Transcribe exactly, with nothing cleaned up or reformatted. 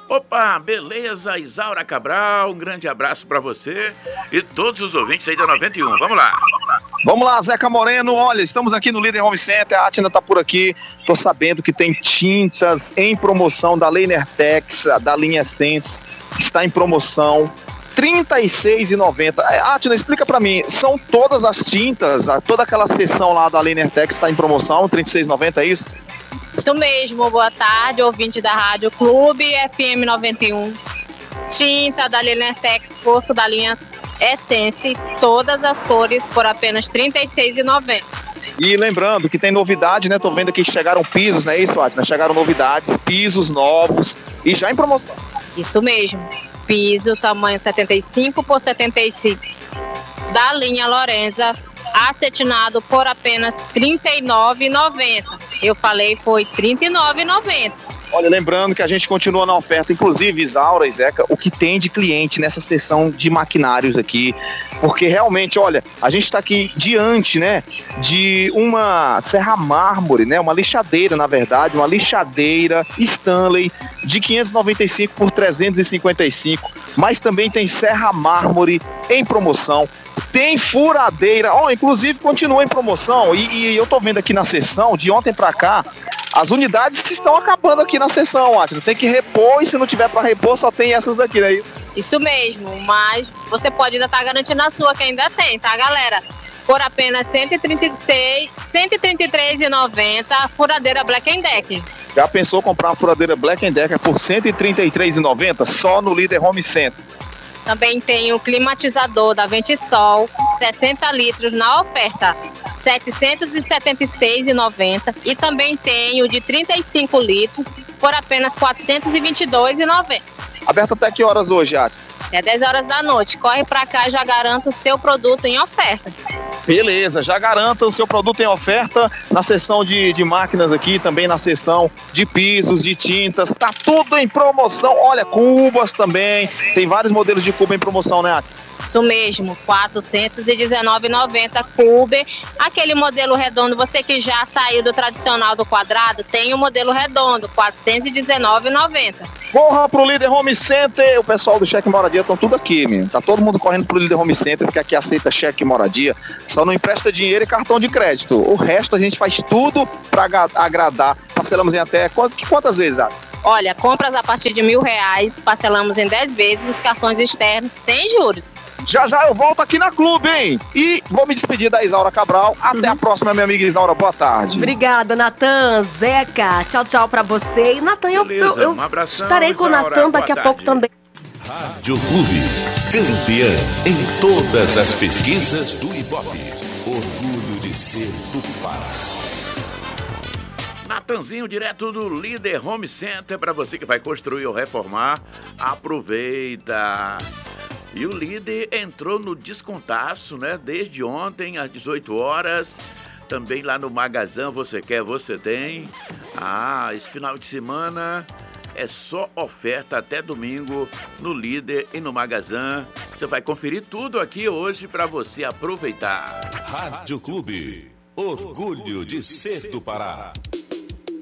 Opa, beleza, Isaura Cabral, um grande abraço pra você e todos os ouvintes aí da noventa e um, vamos lá. Vamos lá, Zeca Moreno, olha, estamos aqui no Líder Home Center, a Atina tá por aqui, tô sabendo que tem tintas em promoção da Leinertex, da linha Essence, está em promoção, trinta e seis reais e noventa centavos. Atina, explica pra mim, são todas as tintas, toda aquela seção lá da Leinertex está em promoção, trinta e seis reais e noventa centavos, é isso? Isso mesmo, boa tarde, ouvinte da Rádio Clube F M noventa e um. Tinta da Leinertex Fosco da linha Essence, todas as cores por apenas trinta e seis reais e noventa centavos. E lembrando que tem novidade, né? Tô vendo aqui que chegaram pisos, não é isso, Atina? Chegaram novidades, pisos novos e já em promoção. Isso mesmo, piso tamanho setenta e cinco por setenta e cinco da linha Lorenza, acetinado por apenas trinta e nove reais e noventa centavos. Eu falei foi trinta e nove reais e noventa centavos. Olha, lembrando que a gente continua na oferta, inclusive, Isaura e Zeca, o que tem de cliente nessa seção de maquinários aqui, porque realmente, olha, a gente está aqui diante, né, de uma serra mármore, né, uma lixadeira, na verdade, uma lixadeira Stanley de quinhentos e noventa e cinco por trezentos e cinquenta e cinco, mas também tem serra mármore em promoção, tem furadeira, ó, oh, inclusive continua em promoção, e, e eu tô vendo aqui na seção, de ontem pra cá, as unidades estão acabando aqui na seção, Atina. Tem que repor e se não tiver para repor, só tem essas aqui, né? Isso mesmo, mas você pode ainda estar garantindo a sua, que ainda tem, tá, galera? Por apenas cento e trinta e seis, cento e trinta e três reais e noventa centavos, furadeira Black Decker. Já pensou comprar uma furadeira Black Decker por cento e trinta e três reais e noventa centavos só no Líder Home Center? Também tem o climatizador da Ventisol, sessenta litros na oferta, setecentos e setenta e seis reais e noventa centavos. E também tem o de trinta e cinco litros por apenas quatrocentos e vinte e dois reais e noventa centavos. Aberto até que horas hoje, Atina? É dez horas da noite. Corre pra cá e já garanta o seu produto em oferta. Beleza, já garanta o seu produto em oferta na seção de, de máquinas aqui, também na seção de pisos, de tintas, tá tudo em promoção. Olha, cubas também, tem vários modelos de cuba em promoção, né, Atina? Isso mesmo, quatrocentos e dezenove reais e noventa centavos Cube, aquele modelo redondo, você que já saiu do tradicional do quadrado, tem o modelo redondo, quatrocentos e dezenove reais e noventa centavos. Corra pro Líder Home Center, o pessoal do Cheque Moradia estão tudo aqui, menino. Tá todo mundo correndo pro Líder Home Center, porque aqui aceita cheque moradia, só não empresta dinheiro e cartão de crédito. O resto a gente faz tudo pra agradar. Parcelamos em até quantas vezes, Atina? Olha, compras a partir de mil reais, parcelamos em dez vezes os cartões externos sem juros. Já já eu volto aqui na Clube, hein? E vou me despedir da Isaura Cabral. Até uhum. a próxima, minha amiga Isaura. Boa tarde. Obrigada, Natan, Zeca. Tchau, tchau pra você. E Natan, eu, eu, eu um abração, estarei com Isaura, o Natan daqui a pouco também. Rádio Clube, campeã em todas as pesquisas do Ibope. Orgulho de ser do Pará. Natanzinho, direto do Líder Home Center, para você que vai construir ou reformar, aproveita. E o Líder entrou no descontaço, né? Desde ontem, às dezoito horas. Também lá no Magazão, você quer, você tem. Ah, esse final de semana é só oferta até domingo no Líder e no Magazão. Você vai conferir tudo aqui hoje para você aproveitar. Rádio Clube, orgulho de ser do Pará.